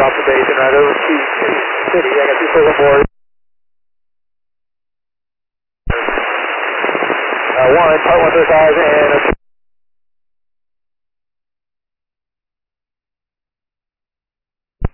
drop the base and right over to City. I got 2 circle board. 1, part 135 and